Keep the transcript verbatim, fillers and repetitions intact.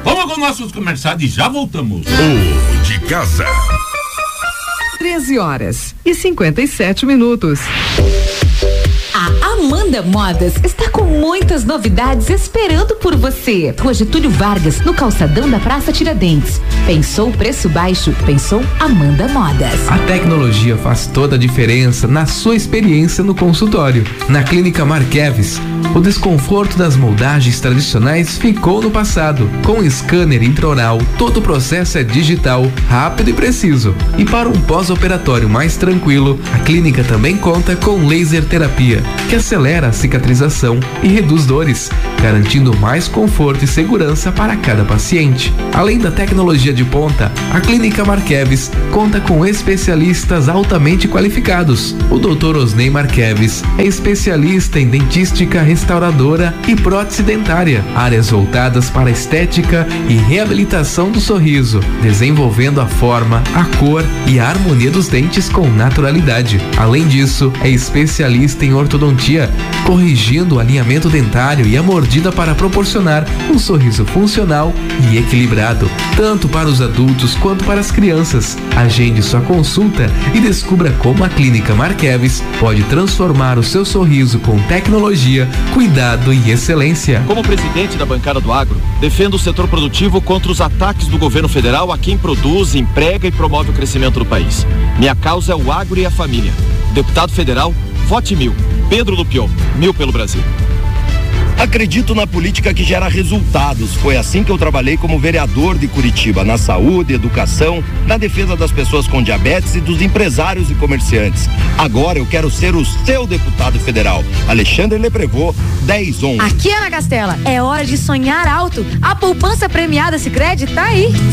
Vamos com nossos comerciais e já voltamos. O de casa. treze horas e cinquenta e sete minutos. A Amanda Modas está com muitas novidades esperando por você. Rua Getúlio Vargas, no calçadão da Praça Tiradentes. Pensou preço baixo? Pensou Amanda Modas. A tecnologia faz toda a diferença na sua experiência no consultório. Na Clínica Marqueves, o desconforto das moldagens tradicionais ficou no passado. Com scanner intraoral, todo o processo é digital, rápido e preciso. E para um pós-operatório mais tranquilo, a clínica também conta com laser terapia, que acelera a cicatrização e reduz dores, garantindo mais conforto e segurança para cada paciente. Além da tecnologia de ponta, a Clínica Marqueves conta com especialistas altamente qualificados. O doutor Osnei Marqueves é especialista em dentística restauradora e prótese dentária, áreas voltadas para a estética e reabilitação do sorriso, desenvolvendo a forma, a cor e a harmonia dos dentes com naturalidade. Além disso, é especialista em ortodontia, corrigindo o alinhamento dentário e a mordida para proporcionar um sorriso funcional e equilibrado, tanto para os adultos quanto para as crianças. Agende sua consulta e descubra como a Clínica Marqueves pode transformar o seu sorriso com tecnologia, cuidado e excelência. Como presidente da bancada do agro, defendo o setor produtivo contra os ataques do governo federal a quem produz, emprega e promove o crescimento do país. Minha causa é o agro e a família. Deputado federal, vote mil. Pedro Lupion, mil pelo Brasil. Acredito na política que gera resultados. Foi assim que eu trabalhei como vereador de Curitiba, na saúde, educação, na defesa das pessoas com diabetes e dos empresários e comerciantes. Agora eu quero ser o seu deputado federal. Alexandre Leprevô, dez onze. Aqui, Ana Castela, é hora de sonhar alto. A poupança premiada Sicredi tá aí.